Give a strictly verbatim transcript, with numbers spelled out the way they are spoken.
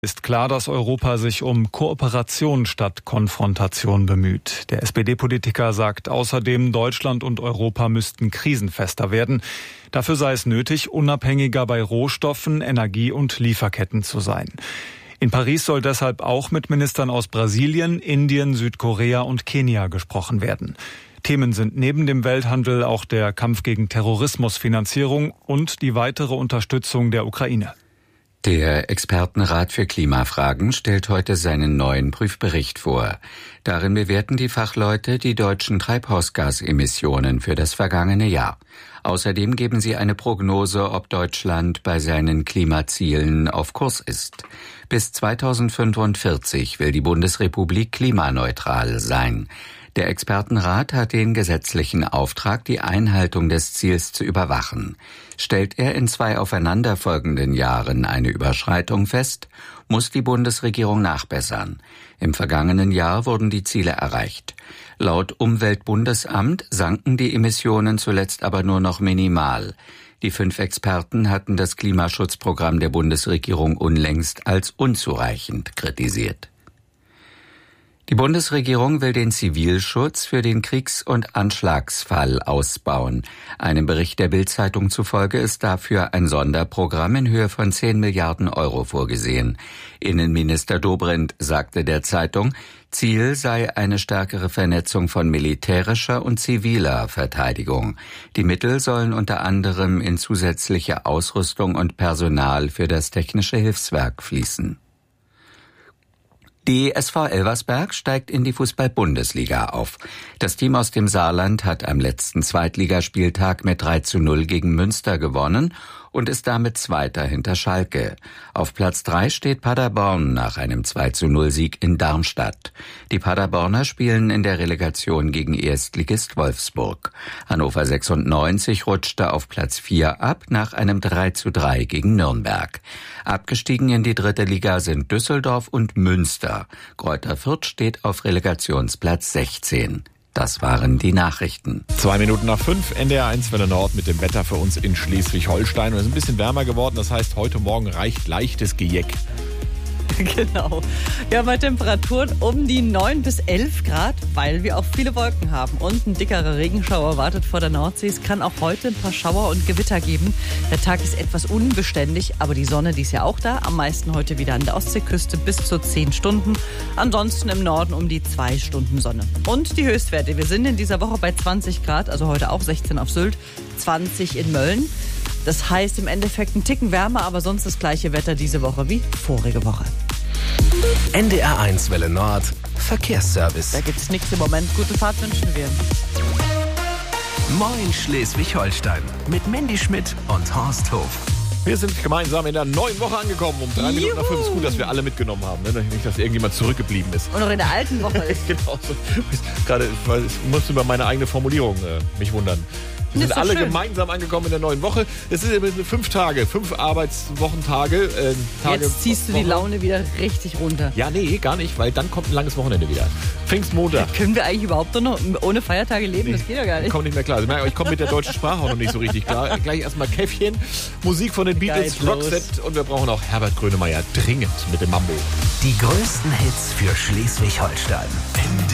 Ist klar, dass Europa sich um Kooperation statt Konfrontation bemüht. Der S P D-Politiker sagt außerdem, Deutschland und Europa müssten krisenfester werden. Dafür sei es nötig, unabhängiger bei Rohstoffen, Energie- und Lieferketten zu sein. In Paris soll deshalb auch mit Ministern aus Brasilien, Indien, Südkorea und Kenia gesprochen werden. Themen sind neben dem Welthandel auch der Kampf gegen Terrorismusfinanzierung und die weitere Unterstützung der Ukraine. Der Expertenrat für Klimafragen stellt heute seinen neuen Prüfbericht vor. Darin bewerten die Fachleute die deutschen Treibhausgasemissionen für das vergangene Jahr. Außerdem geben sie eine Prognose, ob Deutschland bei seinen Klimazielen auf Kurs ist. Bis zweitausendfünfundvierzig will die Bundesrepublik klimaneutral sein. Der Expertenrat hat den gesetzlichen Auftrag, die Einhaltung des Ziels zu überwachen. Stellt er in zwei aufeinanderfolgenden Jahren eine Überschreitung fest, muss die Bundesregierung nachbessern. Im vergangenen Jahr wurden die Ziele erreicht. Laut Umweltbundesamt sanken die Emissionen zuletzt aber nur noch minimal. Die fünf Experten hatten das Klimaschutzprogramm der Bundesregierung unlängst als unzureichend kritisiert. Die Bundesregierung will den Zivilschutz für den Kriegs- und Anschlagsfall ausbauen. Einem Bericht der Bild-Zeitung zufolge ist dafür ein Sonderprogramm in Höhe von zehn Milliarden Euro vorgesehen. Innenminister Dobrindt sagte der Zeitung, Ziel sei eine stärkere Vernetzung von militärischer und ziviler Verteidigung. Die Mittel sollen unter anderem in zusätzliche Ausrüstung und Personal für das Technische Hilfswerk fließen. Die S V Elversberg steigt in die Fußball-Bundesliga auf. Das Team aus dem Saarland hat am letzten Zweitligaspieltag mit drei zu null gegen Münster gewonnen und ist damit Zweiter hinter Schalke. Auf Platz drei steht Paderborn nach einem zwei zu null Sieg in Darmstadt. Die Paderborner spielen in der Relegation gegen Erstligist Wolfsburg. Hannover sechsundneunzig rutschte auf Platz vier ab nach einem drei zu drei gegen Nürnberg. Abgestiegen in die dritte Liga sind Düsseldorf und Münster. Greuther Fürth steht auf Relegationsplatz sechzehn. Das waren die Nachrichten. Zwei Minuten nach fünf, N D R eins Welle Nord mit dem Wetter für uns in Schleswig-Holstein. Und es ist ein bisschen wärmer geworden, das heißt, heute Morgen reicht leichtes Gejeck. Genau. Wir haben heute Temperaturen um die neun bis elf Grad, weil wir auch viele Wolken haben. Und ein dickerer Regenschauer wartet vor der Nordsee. Es kann auch heute ein paar Schauer und Gewitter geben. Der Tag ist etwas unbeständig, aber die Sonne, die ist ja auch da. Am meisten heute wieder an der Ostseeküste bis zu zehn Stunden. Ansonsten im Norden um die zwei Stunden Sonne. Und die Höchstwerte. Wir sind in dieser Woche bei zwanzig Grad, also heute auch sechzehn auf Sylt, zwanzig in Mölln. Das heißt im Endeffekt ein Ticken wärmer, aber sonst das gleiche Wetter diese Woche wie vorige Woche. N D R eins Welle Nord Verkehrsservice. Da gibt's nichts im Moment. Gute Fahrt wünschen wir. Moin Schleswig-Holstein mit Mandy Schmidt und Horst Hof. Wir sind gemeinsam in der neuen Woche angekommen. Um drei Minuten nach fünf ist gut, dass wir alle mitgenommen haben. Ne? Nicht, dass irgendjemand zurückgeblieben ist. Und noch in der alten Woche ist. Genau. So. Gerade, ich muss über meine eigene Formulierung äh, mich wundern. Wir sind alle schön. Gemeinsam angekommen in der neuen Woche. Es sind fünf Tage, fünf Arbeitswochentage. Äh, Tage, Jetzt ziehst du die Laune wieder richtig runter. Ja, nee, gar nicht, weil dann kommt ein langes Wochenende wieder. Pfingstmontag. Ja, können wir eigentlich überhaupt noch ohne Feiertage leben? Nee, das geht ja gar nicht. Ich komme nicht mehr klar. Also, ich komme mit der deutschen Sprache auch noch nicht so richtig klar. Gleich erstmal Käffchen, Musik von den Beatles, Roxette und wir brauchen auch Herbert Grönemeyer dringend mit dem Mambo. Die größten Hits für Schleswig-Holstein.